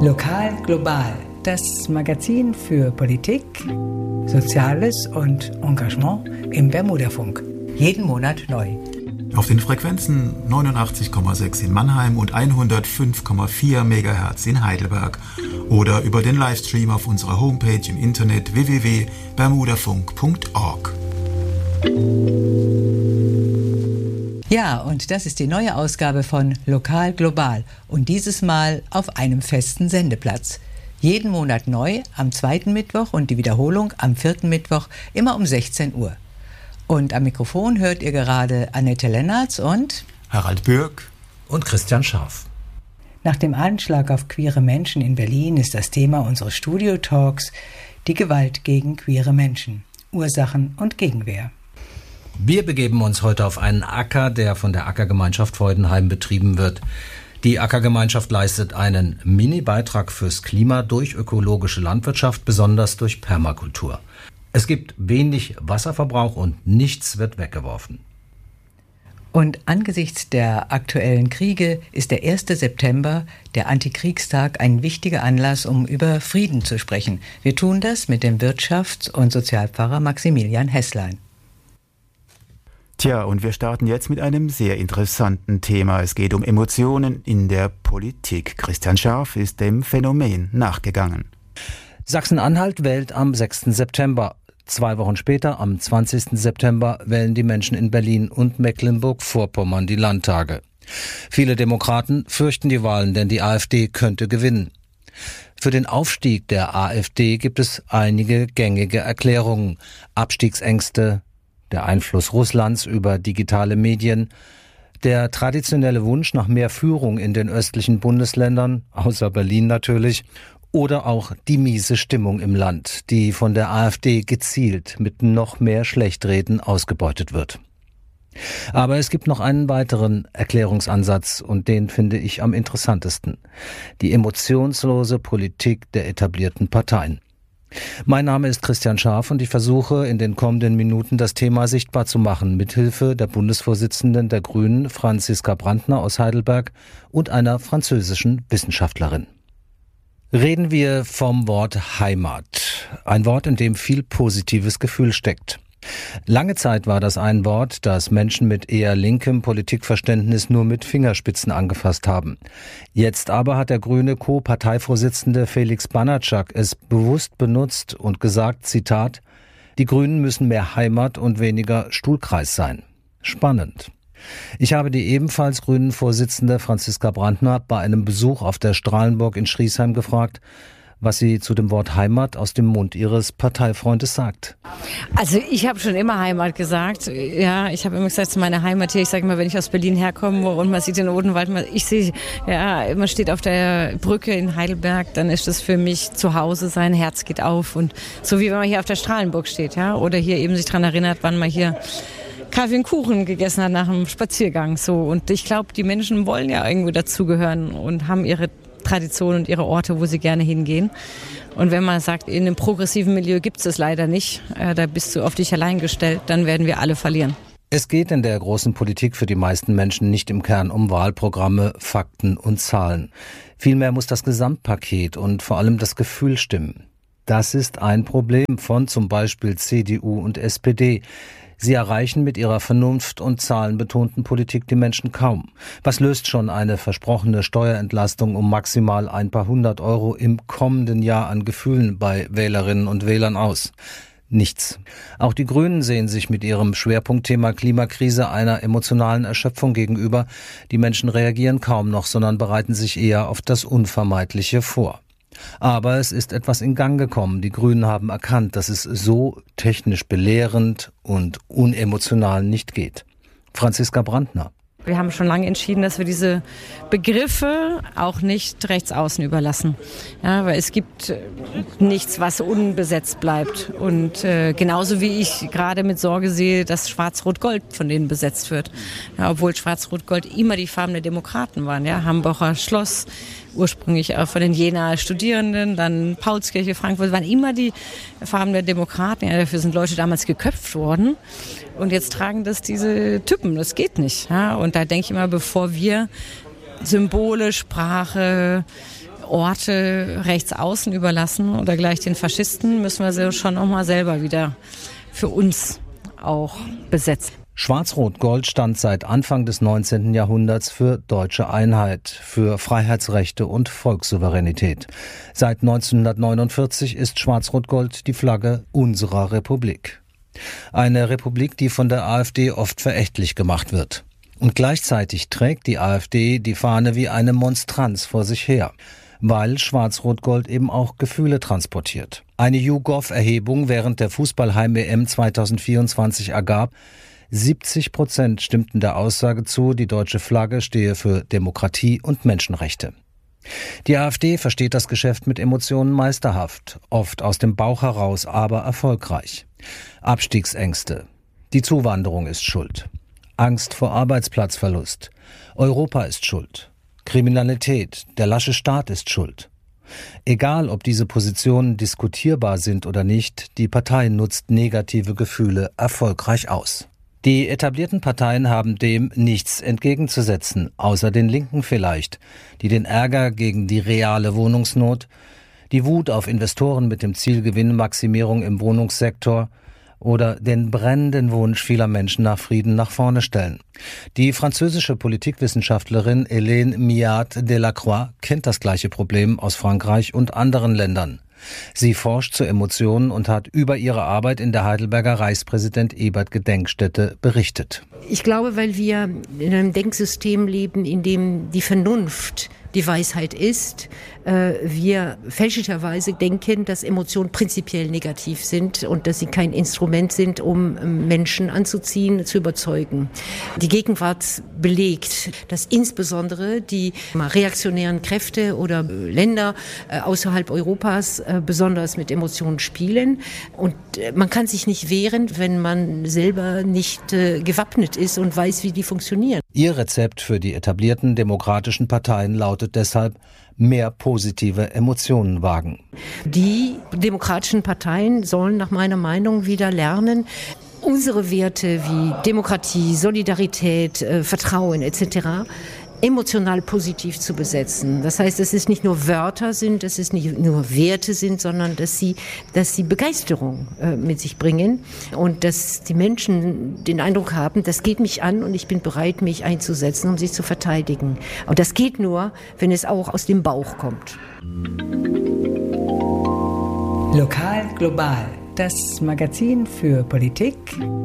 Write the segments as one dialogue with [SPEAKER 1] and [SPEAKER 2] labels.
[SPEAKER 1] Lokal global, das Magazin für Politik, Soziales und Engagement im Bermudafunk. Jeden Monat neu.
[SPEAKER 2] Auf den Frequenzen 89,6 in Mannheim und 105,4 MHz in Heidelberg oder über den Livestream auf unserer Homepage im Internet www.bermudafunk.org.
[SPEAKER 1] Ja, und das ist die neue Ausgabe von Lokal Global und dieses Mal auf einem festen Sendeplatz. Jeden Monat neu am 2. Mittwoch und die Wiederholung am 4. Mittwoch immer um 16 Uhr. Und am Mikrofon hört ihr gerade Annette Lennartz und
[SPEAKER 2] Harald Bürg
[SPEAKER 3] und Christian Scharf.
[SPEAKER 1] Nach dem Anschlag auf queere Menschen in Berlin ist das Thema unseres Studio-Talks die Gewalt gegen queere Menschen, Ursachen und Gegenwehr.
[SPEAKER 3] Wir begeben uns heute auf einen Acker, der von der Ackergemeinschaft Freudenheim betrieben wird. Die Ackergemeinschaft leistet einen Mini-Beitrag fürs Klima durch ökologische Landwirtschaft, besonders durch Permakultur. Es gibt wenig Wasserverbrauch und nichts wird weggeworfen.
[SPEAKER 1] Und angesichts der aktuellen Kriege ist der 1. September, der Antikriegstag, ein wichtiger Anlass, um über Frieden zu sprechen. Wir tun das mit dem Wirtschafts- und Sozialpfarrer Maximilian Hesslein.
[SPEAKER 2] Tja, und wir starten jetzt mit einem sehr interessanten Thema. Es geht um Emotionen in der Politik. Christian Scharf ist dem Phänomen nachgegangen.
[SPEAKER 3] Sachsen-Anhalt wählt am 6. September. 2 Wochen später, am 20. September, wählen die Menschen in Berlin und Mecklenburg-Vorpommern die Landtage. Viele Demokraten fürchten die Wahlen, denn die AfD könnte gewinnen. Für den Aufstieg der AfD gibt es einige gängige Erklärungen. Abstiegsängste, der Einfluss Russlands über digitale Medien, der traditionelle Wunsch nach mehr Führung in den östlichen Bundesländern, außer Berlin natürlich, oder auch die miese Stimmung im Land, die von der AfD gezielt mit noch mehr Schlechtreden ausgebeutet wird. Aber es gibt noch einen weiteren Erklärungsansatz und den finde ich am interessantesten. Die emotionslose Politik der etablierten Parteien. Mein Name ist Christian Scharf und ich versuche in den kommenden Minuten das Thema sichtbar zu machen, mithilfe der Bundesvorsitzenden der Grünen, Franziska Brandner aus Heidelberg, und einer französischen Wissenschaftlerin. Reden wir vom Wort Heimat. Ein Wort, in dem viel positives Gefühl steckt. Lange Zeit war das ein Wort, das Menschen mit eher linkem Politikverständnis nur mit Fingerspitzen angefasst haben. Jetzt aber hat der grüne Co-Parteivorsitzende Felix Banatschak es bewusst benutzt und gesagt, Zitat, die Grünen müssen mehr Heimat und weniger Stuhlkreis sein. Spannend. Ich habe die ebenfalls grünen Vorsitzende Franziska Brandner bei einem Besuch auf der Strahlenburg in Schriesheim gefragt, was sie zu dem Wort Heimat aus dem Mund ihres Parteifreundes sagt.
[SPEAKER 4] Also ich habe schon immer Heimat gesagt. Ja, ich habe immer gesagt, es ist meine Heimat hier. Ich sage immer, wenn ich aus Berlin herkomme und man sieht den Odenwald, ich sehe, ja, man steht auf der Brücke in Heidelberg, dann ist das für mich zu Hause, sein Herz geht auf. Und so wie wenn man hier auf der Strahlenburg steht, ja, oder hier eben sich daran erinnert, wann man hier Kaffee und Kuchen gegessen hat nach einem Spaziergang. So. Und ich glaube, die Menschen wollen ja irgendwie dazugehören und haben ihre Tradition und ihre Orte, wo sie gerne hingehen. Und wenn man sagt, in einem progressiven Milieu gibt es das leider nicht, da bist du auf dich allein gestellt, dann werden wir alle verlieren.
[SPEAKER 3] Es geht in der großen Politik für die meisten Menschen nicht im Kern um Wahlprogramme, Fakten und Zahlen. Vielmehr muss das Gesamtpaket und vor allem das Gefühl stimmen. Das ist ein Problem von zum Beispiel CDU und SPD. Sie erreichen mit ihrer Vernunft- und zahlenbetonten Politik die Menschen kaum. Was löst schon eine versprochene Steuerentlastung um maximal ein paar 100 € im kommenden Jahr an Gefühlen bei Wählerinnen und Wählern aus? Nichts. Auch die Grünen sehen sich mit ihrem Schwerpunktthema Klimakrise einer emotionalen Erschöpfung gegenüber. Die Menschen reagieren kaum noch, sondern bereiten sich eher auf das Unvermeidliche vor. Aber es ist etwas in Gang gekommen. Die Grünen haben erkannt, dass es so technisch belehrend und unemotional nicht geht. Franziska Brandner.
[SPEAKER 4] Wir haben schon lange entschieden, dass wir diese Begriffe auch nicht rechtsaußen überlassen. Ja, weil es gibt nichts, was unbesetzt bleibt. Und genauso wie ich gerade mit Sorge sehe, dass Schwarz-Rot-Gold von denen besetzt wird. Ja, obwohl Schwarz-Rot-Gold immer die Farben der Demokraten waren. Ja, Hambacher Schloss, ursprünglich auch von den Jenaer Studierenden, dann Paulskirche, Frankfurt, waren immer die Farben der Demokraten. Ja, dafür sind Leute damals geköpft worden. Und jetzt tragen das diese Typen. Das geht nicht. Ja? Und da denke ich immer, bevor wir Symbole, Sprache Orte rechts außen überlassen oder gleich den Faschisten, müssen wir sie schon auch mal selber wieder für uns auch besetzen.
[SPEAKER 3] Schwarz-Rot-Gold stand seit Anfang des 19. Jahrhunderts für deutsche Einheit, für Freiheitsrechte und Volkssouveränität. Seit 1949 ist Schwarz-Rot-Gold die Flagge unserer Republik. Eine Republik, die von der AfD oft verächtlich gemacht wird. Und gleichzeitig trägt die AfD die Fahne wie eine Monstranz vor sich her, weil Schwarz-Rot-Gold eben auch Gefühle transportiert. Eine YouGov-Erhebung während der Fußball-Heim-EM 2024 ergab, 70% stimmten der Aussage zu, die deutsche Flagge stehe für Demokratie und Menschenrechte. Die AfD versteht das Geschäft mit Emotionen meisterhaft, oft aus dem Bauch heraus, aber erfolgreich. Abstiegsängste. Die Zuwanderung ist schuld. Angst vor Arbeitsplatzverlust. Europa ist schuld. Kriminalität. Der lasche Staat ist schuld. Egal, ob diese Positionen diskutierbar sind oder nicht, die Partei nutzt negative Gefühle erfolgreich aus. Die etablierten Parteien haben dem nichts entgegenzusetzen, außer den Linken vielleicht, die den Ärger gegen die reale Wohnungsnot, die Wut auf Investoren mit dem Ziel Gewinnmaximierung im Wohnungssektor oder den brennenden Wunsch vieler Menschen nach Frieden nach vorne stellen. Die französische Politikwissenschaftlerin Hélène Miat-Delacroix kennt das gleiche Problem aus Frankreich und anderen Ländern. Sie forscht zu Emotionen und hat über ihre Arbeit in der Heidelberger Reichspräsident-Ebert-Gedenkstätte berichtet.
[SPEAKER 5] Ich glaube, weil wir in einem Denksystem leben, in dem die Vernunft die Weisheit ist, wir fälschlicherweise denken, dass Emotionen prinzipiell negativ sind und dass sie kein Instrument sind, um Menschen anzuziehen, zu überzeugen. Die Gegenwart belegt, dass insbesondere die reaktionären Kräfte oder Länder außerhalb Europas besonders mit Emotionen spielen. Und man kann sich nicht wehren, wenn man selber nicht gewappnet ist und weiß, wie die funktionieren.
[SPEAKER 3] Ihr Rezept für die etablierten demokratischen Parteien lautet deshalb: mehr positive Emotionen wagen.
[SPEAKER 5] Die demokratischen Parteien sollen nach meiner Meinung wieder lernen, unsere Werte wie Demokratie, Solidarität, Vertrauen etc. emotional positiv zu besetzen. Das heißt, dass es nicht nur Wörter sind, dass es nicht nur Werte sind, sondern dass sie Begeisterung mit sich bringen und dass die Menschen den Eindruck haben, das geht mich an und ich bin bereit, mich einzusetzen, um sie zu verteidigen. Und das geht nur, wenn es auch aus dem Bauch kommt.
[SPEAKER 1] Lokal global, das Magazin für Politik,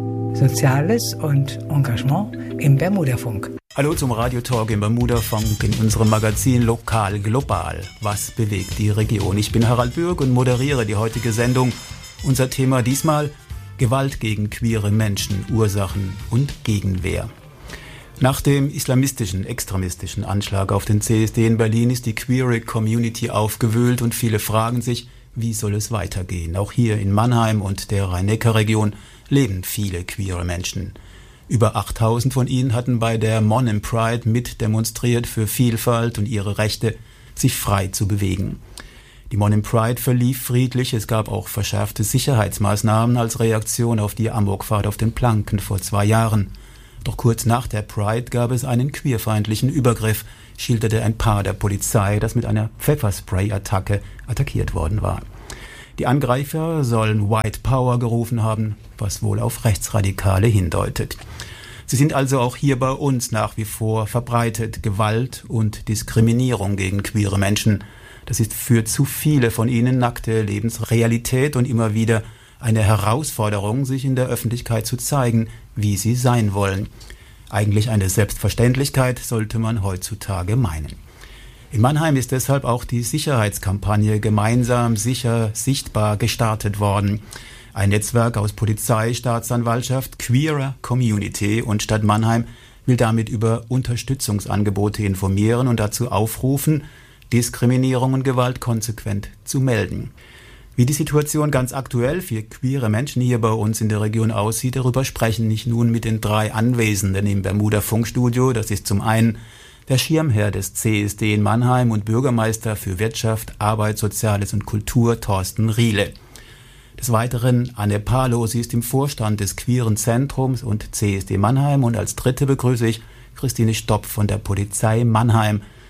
[SPEAKER 1] Soziales und Engagement im Bermudafunk.
[SPEAKER 2] Hallo zum Radiotalk im Bermudafunk in unserem Magazin Lokal Global. Was bewegt die Region? Ich bin Harald Bürg und moderiere die heutige Sendung. Unser Thema diesmal: Gewalt gegen queere Menschen, Ursachen und Gegenwehr. Nach dem islamistischen, extremistischen Anschlag auf den CSD in Berlin ist die queere Community aufgewühlt und viele fragen sich, wie soll es weitergehen? Auch hier in Mannheim und der Rhein-Neckar-Region leben viele queere Menschen. Über 8000 von ihnen hatten bei der Monheim Pride mitdemonstriert für Vielfalt und ihre Rechte, sich frei zu bewegen. Die Monheim Pride verlief friedlich, es gab auch verschärfte Sicherheitsmaßnahmen als Reaktion auf die Amokfahrt auf den Planken vor 2 Jahren. Doch kurz nach der Pride gab es einen queerfeindlichen Übergriff, schilderte ein Paar der Polizei, das mit einer Pfefferspray-Attacke attackiert worden war. Die Angreifer sollen White Power gerufen haben, was wohl auf Rechtsradikale hindeutet. Sie sind also auch hier bei uns nach wie vor verbreitet, Gewalt und Diskriminierung gegen queere Menschen. Das ist für zu viele von ihnen nackte Lebensrealität und immer wieder eine Herausforderung, sich in der Öffentlichkeit zu zeigen, wie sie sein wollen. Eigentlich eine Selbstverständlichkeit, sollte man heutzutage meinen. In Mannheim ist deshalb auch die Sicherheitskampagne Gemeinsam sicher sichtbar gestartet worden. Ein Netzwerk aus Polizei, Staatsanwaltschaft, queerer Community und Stadt Mannheim will damit über Unterstützungsangebote informieren und dazu aufrufen, Diskriminierung und Gewalt konsequent zu melden. Wie die Situation ganz aktuell für queere Menschen hier bei uns in der Region aussieht, darüber sprechen ich nun mit den 3 Anwesenden im Bermuda-Funkstudio. Das ist zum einen der Schirmherr des CSD in Mannheim und Bürgermeister für Wirtschaft, Arbeit, Soziales und Kultur, Thorsten Riele. Des Weiteren Anne Palo, sie ist im Vorstand des Queeren Zentrums und CSD Mannheim. Und als Dritte begrüße ich Christine Stopp von der Polizei Mannheim.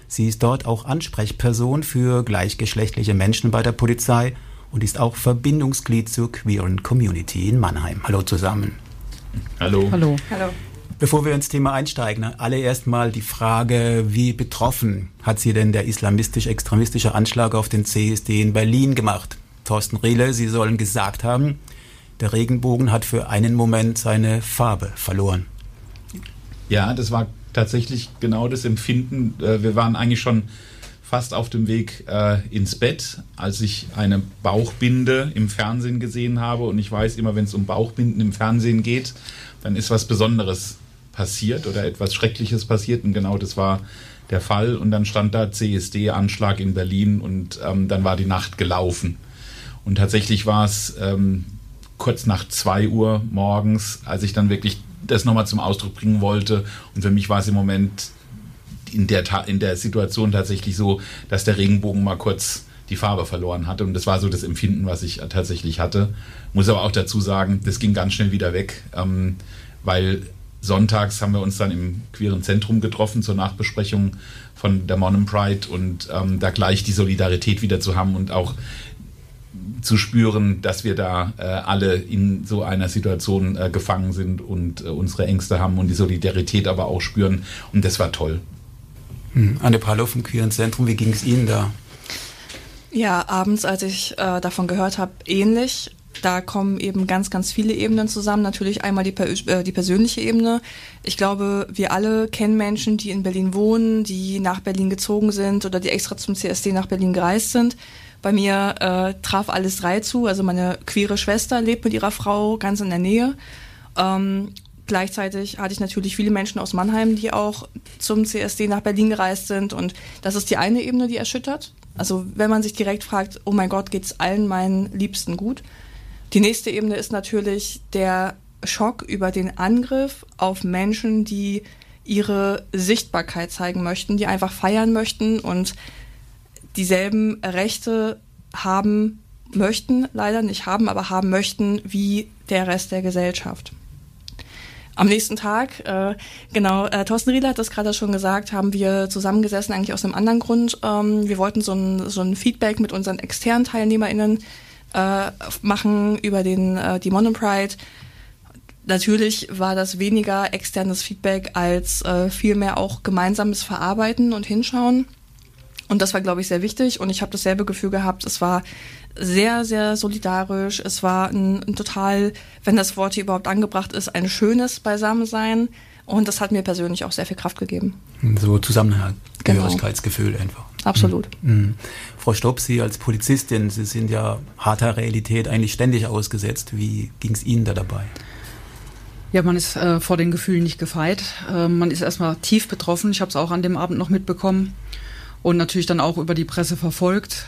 [SPEAKER 2] Sie ist dort auch Ansprechperson für gleichgeschlechtliche Menschen bei der Polizei und ist auch Verbindungsglied zur queeren Community in Mannheim. Hallo zusammen.
[SPEAKER 6] Hallo.
[SPEAKER 4] Hallo.
[SPEAKER 1] Hallo.
[SPEAKER 2] Bevor wir ins Thema einsteigen, allererst mal die Frage, wie betroffen hat Sie denn der islamistisch-extremistische Anschlag auf den CSD in Berlin gemacht? Thorsten Riele, Sie sollen gesagt haben, der Regenbogen hat für einen Moment seine Farbe verloren.
[SPEAKER 6] Ja, das war tatsächlich genau das Empfinden. Wir waren eigentlich schon fast auf dem Weg ins Bett, als ich eine Bauchbinde im Fernsehen gesehen habe. Und ich weiß immer, wenn es um Bauchbinden im Fernsehen geht, dann ist was Besonderes passiert oder etwas Schreckliches passiert. Und genau das war der Fall. Und dann stand da CSD-Anschlag in Berlin und dann war die Nacht gelaufen. Und tatsächlich war es kurz nach 2 Uhr morgens, als ich dann wirklich das nochmal zum Ausdruck bringen wollte. Und für mich war es im Moment in der Situation tatsächlich so, dass der Regenbogen mal kurz die Farbe verloren hatte. Und das war so das Empfinden, was ich tatsächlich hatte. Muss aber auch dazu sagen, das ging ganz schnell wieder weg, weil sonntags haben wir uns dann im queeren Zentrum getroffen zur Nachbesprechung von der Monem Pride und da gleich die Solidarität wieder zu haben und auch zu spüren, dass wir da alle in so einer Situation gefangen sind und unsere Ängste haben und die Solidarität aber auch spüren. Und das war toll.
[SPEAKER 2] Anne Palo vom Queeren Zentrum, wie ging es Ihnen da?
[SPEAKER 7] Ja, abends, als ich davon gehört habe, ähnlich. Da kommen eben ganz, ganz viele Ebenen zusammen. Natürlich einmal die persönliche Ebene. Ich glaube, wir alle kennen Menschen, die in Berlin wohnen, die nach Berlin gezogen sind oder die extra zum CSD nach Berlin gereist sind. Bei mir traf alles 3 zu. Also meine queere Schwester lebt mit ihrer Frau ganz in der Nähe. Gleichzeitig hatte ich natürlich viele Menschen aus Mannheim, die auch zum CSD nach Berlin gereist sind. Und das ist die eine Ebene, die erschüttert. Also wenn man sich direkt fragt, oh mein Gott, geht's allen meinen Liebsten gut? Die nächste Ebene ist natürlich der Schock über den Angriff auf Menschen, die ihre Sichtbarkeit zeigen möchten, die einfach feiern möchten und dieselben Rechte haben möchten, leider nicht haben, aber haben möchten wie der Rest der Gesellschaft. Am nächsten Tag, Thorsten Riele hat das gerade schon gesagt, haben wir zusammengesessen, eigentlich aus einem anderen Grund. Wir wollten so ein Feedback mit unseren externen TeilnehmerInnen machen über die Monem Pride. Natürlich war das weniger externes Feedback als vielmehr auch gemeinsames Verarbeiten und Hinschauen. Und das war, glaube ich, sehr wichtig. Und ich habe dasselbe Gefühl gehabt, es war sehr, sehr solidarisch. Es war ein total, wenn das Wort hier überhaupt angebracht ist, ein schönes Beisammensein. Und das hat mir persönlich auch sehr viel Kraft gegeben.
[SPEAKER 2] So Zusammenhalt, Gehörigkeitsgefühl einfach.
[SPEAKER 7] Absolut.
[SPEAKER 2] Frau Stopp, Sie als Polizistin, Sie sind ja harter Realität eigentlich ständig ausgesetzt. Wie ging es Ihnen da dabei?
[SPEAKER 8] Ja, man ist vor den Gefühlen nicht gefeit. Man ist erstmal tief betroffen. Ich habe es auch an dem Abend noch mitbekommen und natürlich dann auch über die Presse verfolgt.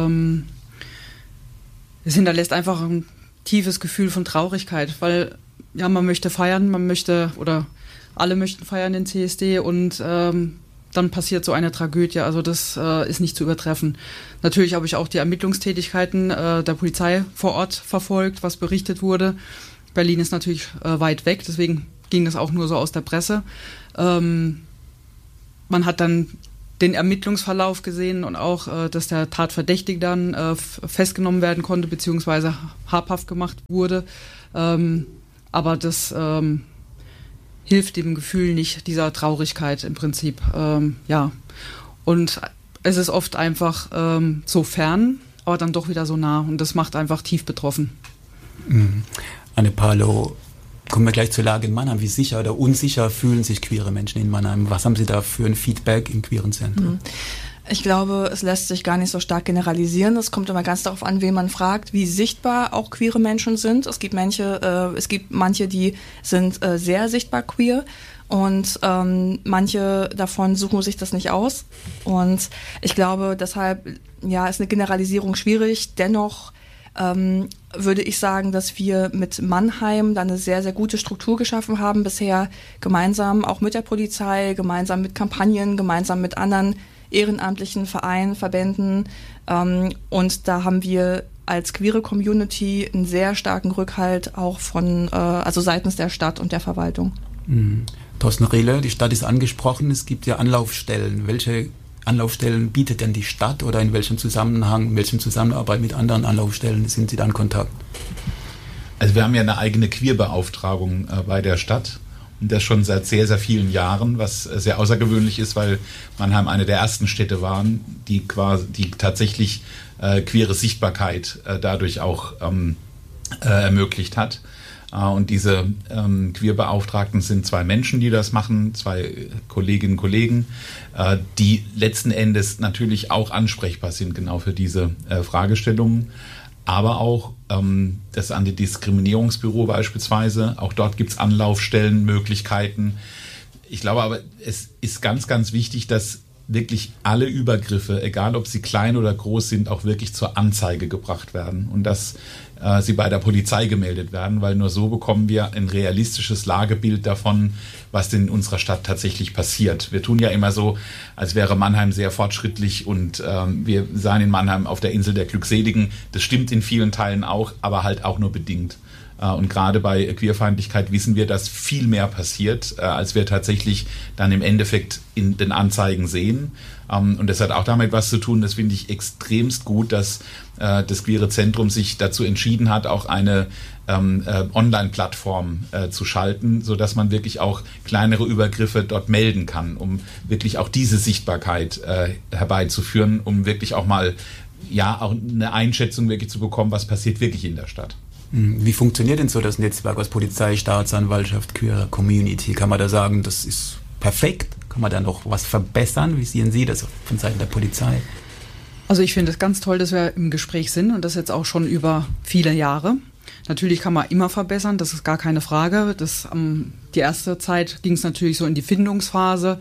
[SPEAKER 8] Es hinterlässt einfach ein tiefes Gefühl von Traurigkeit, weil ja, man möchte feiern, oder alle möchten feiern den CSD und dann passiert so eine Tragödie. Also das ist nicht zu übertreffen. Natürlich habe ich auch die Ermittlungstätigkeiten der Polizei vor Ort verfolgt, was berichtet wurde. Berlin ist natürlich weit weg, deswegen ging das auch nur so aus der Presse. Man hat dann den Ermittlungsverlauf gesehen und auch, dass der Tatverdächtige dann festgenommen werden konnte, beziehungsweise habhaft gemacht wurde. Aber das hilft dem Gefühl nicht, dieser Traurigkeit im Prinzip. Ja. Und es ist oft einfach so fern, aber dann doch wieder so nah. Und das macht einfach tief betroffen.
[SPEAKER 2] Anne Palo, kommen wir gleich zur Lage in Mannheim. Wie sicher oder unsicher fühlen sich queere Menschen in Mannheim? Was haben Sie da für ein Feedback im queeren Zentrum?
[SPEAKER 7] Ich glaube, es lässt sich gar nicht so stark generalisieren. Es kommt immer ganz darauf an, wen man fragt, wie sichtbar auch queere Menschen sind. Es gibt manche, die sind sehr sichtbar queer und manche davon suchen sich das nicht aus. Und ich glaube, deshalb ist eine Generalisierung schwierig. Dennoch würde ich sagen, dass wir mit Mannheim da eine sehr, sehr gute Struktur geschaffen haben bisher, gemeinsam auch mit der Polizei, gemeinsam mit Kampagnen, gemeinsam mit anderen ehrenamtlichen Vereinen, Verbänden. Und da haben wir als queere Community einen sehr starken Rückhalt auch also seitens der Stadt und der Verwaltung.
[SPEAKER 2] Thorsten Riele, die Stadt ist angesprochen, es gibt ja Anlaufstellen. Welche Anlaufstellen bietet denn die Stadt oder in welchem Zusammenhang, in welchem Zusammenarbeit mit anderen Anlaufstellen sind Sie da in Kontakt?
[SPEAKER 6] Also wir haben ja eine eigene Queerbeauftragung bei der Stadt und das schon seit sehr, sehr vielen Jahren, was sehr außergewöhnlich ist, weil Mannheim eine der ersten Städte waren, die tatsächlich queere Sichtbarkeit dadurch auch ermöglicht hat. Und diese Queerbeauftragten sind 2 Menschen, die das machen, 2 Kolleginnen und Kollegen, die letzten Endes natürlich auch ansprechbar sind, genau für diese Fragestellungen. Aber auch das Antidiskriminierungsbüro beispielsweise, auch dort gibt es Anlaufstellen, Möglichkeiten. Ich glaube aber, es ist ganz, ganz wichtig, dass wirklich alle Übergriffe, egal ob sie klein oder groß sind, auch wirklich zur Anzeige gebracht werden und dass sie bei der Polizei gemeldet werden, weil nur so bekommen wir ein realistisches Lagebild davon, was denn in unserer Stadt tatsächlich passiert. Wir tun ja immer so, als wäre Mannheim sehr fortschrittlich und wir seien in Mannheim auf der Insel der Glückseligen. Das stimmt in vielen Teilen auch, aber halt auch nur bedingt. Und gerade bei Queerfeindlichkeit wissen wir, dass viel mehr passiert, als wir tatsächlich dann im Endeffekt in den Anzeigen sehen. Und das hat auch damit was zu tun, das finde ich extremst gut, dass das Queere Zentrum sich dazu entschieden hat, auch eine Online-Plattform zu schalten, sodass man wirklich auch kleinere Übergriffe dort melden kann, um wirklich auch diese Sichtbarkeit herbeizuführen, um wirklich auch mal auch eine Einschätzung wirklich zu bekommen, was passiert wirklich in der Stadt.
[SPEAKER 2] Wie funktioniert denn so das Netzwerk aus Polizei, Staatsanwaltschaft, queerer Community? Kann man da sagen, das ist perfekt? Kann man da noch was verbessern? Wie sehen Sie das von Seiten der Polizei?
[SPEAKER 8] Also ich finde es ganz toll, dass wir im Gespräch sind und das jetzt auch schon über viele Jahre. Natürlich kann man immer verbessern, das ist gar keine Frage. Die erste Zeit ging es natürlich so in die Findungsphase.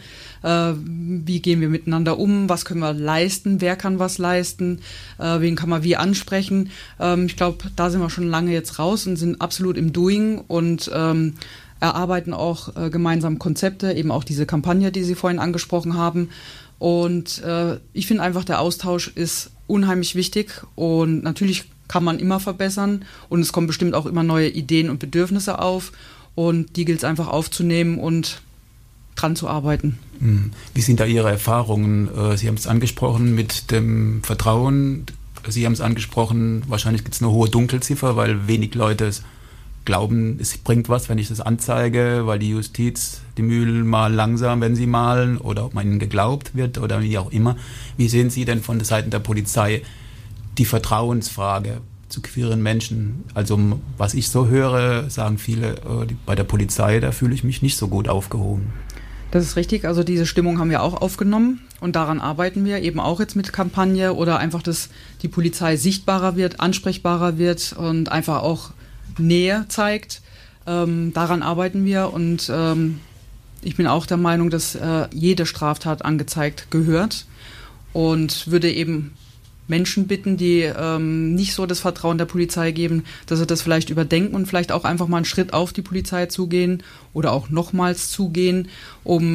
[SPEAKER 8] Wie gehen wir miteinander um? Was können wir leisten? Wer kann was leisten? Wen kann man wie ansprechen? Ich glaube, da sind wir schon lange jetzt raus und sind absolut im Doing und erarbeiten auch gemeinsam Konzepte, eben auch diese Kampagne, die Sie vorhin angesprochen haben. Und ich finde einfach, der Austausch ist unheimlich wichtig und natürlich kann man immer verbessern und es kommen bestimmt auch immer neue Ideen und Bedürfnisse auf und die gilt es einfach aufzunehmen und dran zu arbeiten.
[SPEAKER 2] Wie sind da Ihre Erfahrungen? Sie haben es angesprochen mit dem Vertrauen, Sie haben es angesprochen, wahrscheinlich gibt es eine hohe Dunkelziffer, weil wenig Leute glauben, es bringt was, wenn ich das anzeige, weil die Justiz die Mühlen mal langsam, wenn sie malen oder ob man ihnen geglaubt wird oder wie auch immer. Wie sehen Sie denn von der Seite der Polizei die Vertrauensfrage zu queeren Menschen? Also was ich so höre, sagen viele, bei der Polizei, da fühle ich mich nicht so gut aufgehoben.
[SPEAKER 8] Das ist richtig, also diese Stimmung haben wir auch aufgenommen und daran arbeiten wir eben auch jetzt mit Kampagne oder einfach, dass die Polizei sichtbarer wird, ansprechbarer wird und einfach auch Nähe zeigt. Daran arbeiten wir und ich bin auch der Meinung, dass jede Straftat angezeigt gehört und würde eben Menschen bitten, die nicht so das Vertrauen der Polizei geben, dass sie das vielleicht überdenken und vielleicht auch einfach mal einen Schritt auf die Polizei zugehen oder auch nochmals zugehen, um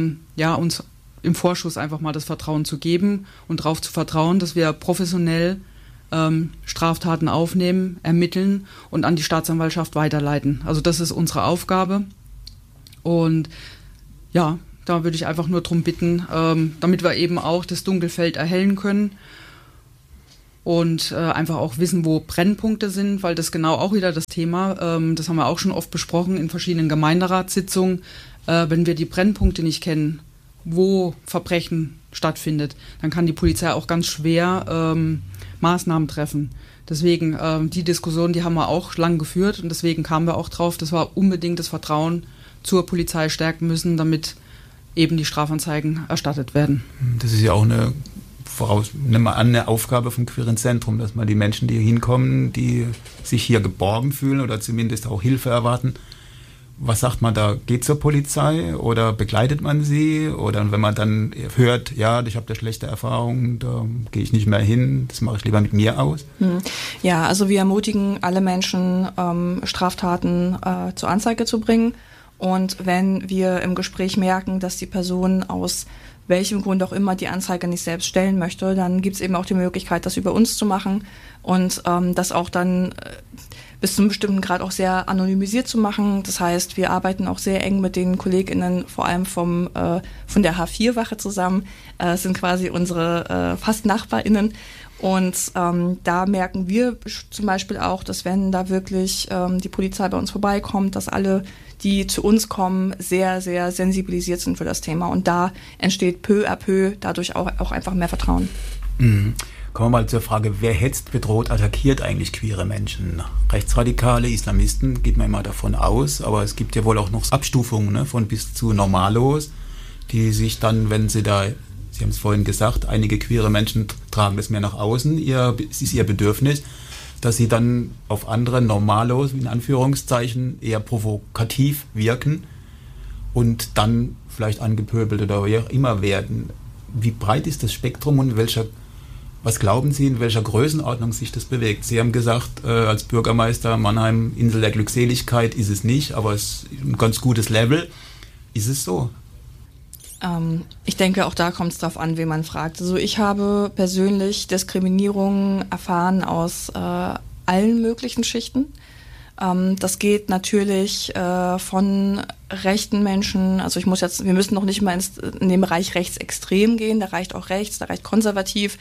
[SPEAKER 8] uns im Vorschuss einfach mal das Vertrauen zu geben und darauf zu vertrauen, dass wir professionell Straftaten aufnehmen, ermitteln und an die Staatsanwaltschaft weiterleiten. Also das ist unsere Aufgabe und ja, da würde ich einfach nur darum bitten, damit wir eben auch das Dunkelfeld erhellen können und einfach auch wissen, wo Brennpunkte sind, weil das genau auch wieder das Thema, das haben wir auch schon oft besprochen in verschiedenen Gemeinderatssitzungen, wenn wir die Brennpunkte nicht kennen, wo Verbrechen stattfindet, dann kann die Polizei auch ganz schwer Maßnahmen treffen. Deswegen, die Diskussion, die haben wir auch lang geführt und deswegen kamen wir auch drauf, dass wir unbedingt das Vertrauen zur Polizei stärken müssen, damit eben die Strafanzeigen erstattet werden.
[SPEAKER 2] Das ist ja auch eine Aufgabe vom Queeren Zentrum, dass man die Menschen, die hier hinkommen, die sich hier geborgen fühlen oder zumindest auch Hilfe erwarten. Was sagt man da? Geht zur Polizei oder begleitet man sie? Oder wenn man dann hört, ja, ich habe da schlechte Erfahrungen, da gehe ich nicht mehr hin, das mache ich lieber mit mir aus?
[SPEAKER 7] Ja, also wir ermutigen alle Menschen, Straftaten zur Anzeige zu bringen. Und wenn wir im Gespräch merken, dass die Person aus welchem Grund auch immer die Anzeige nicht selbst stellen möchte, dann gibt es eben auch die Möglichkeit, das über uns zu machen und das auch dann bis zu einem bestimmten Grad auch sehr anonymisiert zu machen. Das heißt, wir arbeiten auch sehr eng mit den KollegInnen, vor allem von der H4-Wache zusammen, sind quasi unsere fast NachbarInnen. Und da merken wir zum Beispiel auch, dass wenn da wirklich die Polizei bei uns vorbeikommt, dass alle, die zu uns kommen, sehr, sehr sensibilisiert sind für das Thema. Und da entsteht peu à peu dadurch auch einfach mehr Vertrauen.
[SPEAKER 2] Mhm. Kommen wir mal zur Frage, wer hetzt, bedroht, attackiert eigentlich queere Menschen? Rechtsradikale, Islamisten, geht man immer davon aus, aber es gibt ja wohl auch noch Abstufungen, ne, von bis zu Normalos, die sich dann, wenn sie da, Sie haben es vorhin gesagt, einige queere Menschen tragen das mehr nach außen, es ist ihr Bedürfnis, dass sie dann auf andere Normalos, in Anführungszeichen, eher provokativ wirken und dann vielleicht angepöbelt oder wie auch immer werden. Wie breit ist das Spektrum und was glauben Sie, in welcher Größenordnung sich das bewegt? Sie haben gesagt, als Bürgermeister Mannheim, Insel der Glückseligkeit ist es nicht, aber es ist ein ganz gutes Level. Ist es so?
[SPEAKER 7] Ich denke, auch da kommt es darauf an, wen man fragt. Also ich habe persönlich Diskriminierung erfahren aus allen möglichen Schichten. Das geht natürlich von rechten Menschen, also wir müssen noch nicht mal in den Bereich rechtsextrem gehen, da reicht auch rechts, da reicht konservativ.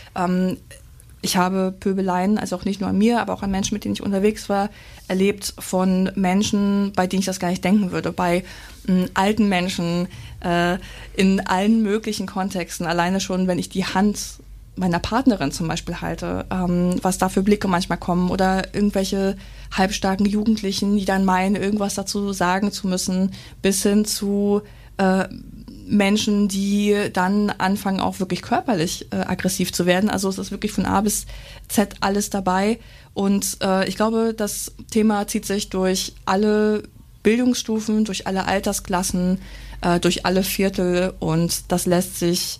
[SPEAKER 7] Ich habe Pöbeleien, also auch nicht nur an mir, aber auch an Menschen, mit denen ich unterwegs war, erlebt von Menschen, bei denen ich das gar nicht denken würde, bei alten Menschen, in allen möglichen Kontexten, alleine schon, wenn ich die Hand meiner Partnerin zum Beispiel halte, was da für Blicke manchmal kommen oder irgendwelche halbstarken Jugendlichen, die dann meinen, irgendwas dazu sagen zu müssen, bis hin zu Menschen, die dann anfangen, auch wirklich körperlich aggressiv zu werden. Also es ist wirklich von A bis Z alles dabei. Und ich glaube, das Thema zieht sich durch alle Bildungsstufen, durch alle Altersklassen, durch alle Viertel und da lässt sich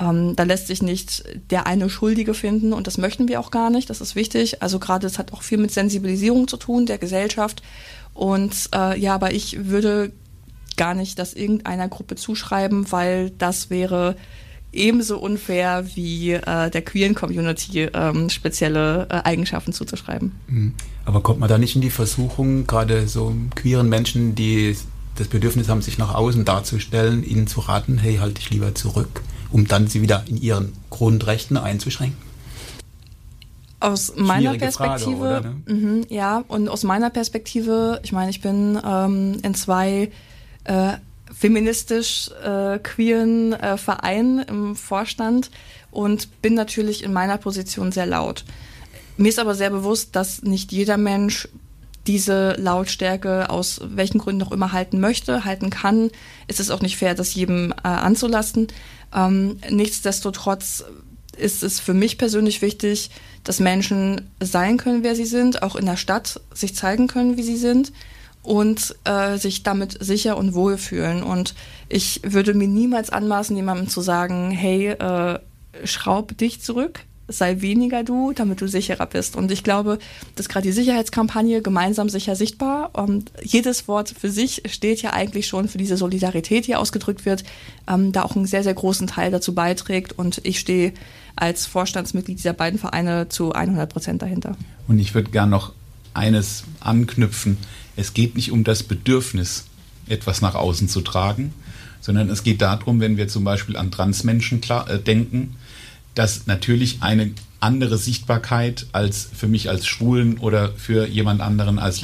[SPEAKER 7] nicht der eine Schuldige finden und das möchten wir auch gar nicht, das ist wichtig. Also gerade, das hat auch viel mit Sensibilisierung zu tun, der Gesellschaft und aber ich würde gar nicht das irgendeiner Gruppe zuschreiben, weil das wäre ebenso unfair wie der queeren Community spezielle Eigenschaften zuzuschreiben.
[SPEAKER 2] Aber kommt man da nicht in die Versuchung, gerade so queeren Menschen, die das Bedürfnis haben, sich nach außen darzustellen, ihnen zu raten, hey, halt dich lieber zurück, um dann sie wieder in ihren Grundrechten einzuschränken?
[SPEAKER 7] Aus meiner
[SPEAKER 2] Frage,
[SPEAKER 7] Perspektive,
[SPEAKER 2] oder, ne?
[SPEAKER 7] Ja, und aus meiner Perspektive, ich meine, ich bin in zwei feministisch queeren Vereinen im Vorstand und bin natürlich in meiner Position sehr laut. Mir ist aber sehr bewusst, dass nicht jeder Mensch diese Lautstärke aus welchen Gründen auch immer halten möchte, halten kann. Es ist auch nicht fair, das jedem anzulasten. Nichtsdestotrotz ist es für mich persönlich wichtig, dass Menschen sein können, wer sie sind, auch in der Stadt sich zeigen können, wie sie sind und sich damit sicher und wohl fühlen. Und ich würde mir niemals anmaßen, jemandem zu sagen, hey, schraub dich zurück, sei weniger du, damit du sicherer bist. Und ich glaube, dass gerade die Sicherheitskampagne gemeinsam sicher sichtbar und jedes Wort für sich steht ja eigentlich schon für diese Solidarität, die ausgedrückt wird, da auch einen sehr, sehr großen Teil dazu beiträgt. Und ich stehe als Vorstandsmitglied dieser beiden Vereine zu 100% dahinter.
[SPEAKER 6] Und ich würde gern noch eines anknüpfen. Es geht nicht um das Bedürfnis, etwas nach außen zu tragen, sondern es geht darum, wenn wir zum Beispiel an Transmenschen denken, dass natürlich eine andere Sichtbarkeit als für mich als Schwulen oder für jemand anderen als